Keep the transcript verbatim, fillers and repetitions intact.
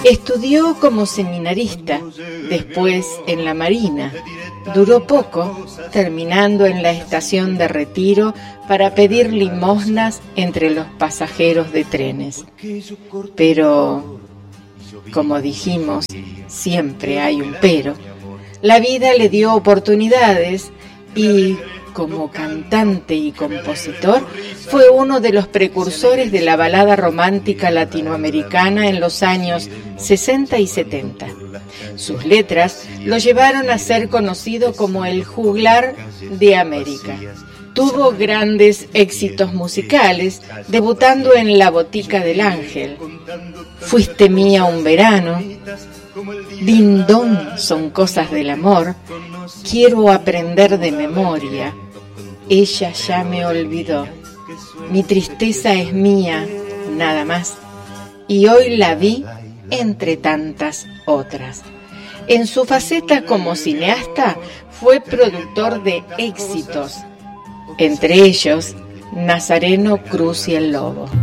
Estudió como seminarista, después en la Marina. Duró poco, terminando en la estación de Retiro para pedir limosnas entre los pasajeros de trenes. Pero, como dijimos, siempre hay un pero. La vida le dio oportunidades y, como cantante y compositor, fue uno de los precursores de la balada romántica latinoamericana en los años sesenta y setenta. Sus letras lo llevaron a ser conocido como el juglar de América. Tuvo grandes éxitos musicales, debutando en La Botica del Ángel, Fuiste mía un verano, Dindón son cosas del amor, Quiero aprender de memoria, Ella ya me olvidó, Mi tristeza es mía, nada más, y hoy la vi entre tantas otras. En su faceta como cineasta fue productor de éxitos, entre ellos Nazareno Cruz y el Lobo.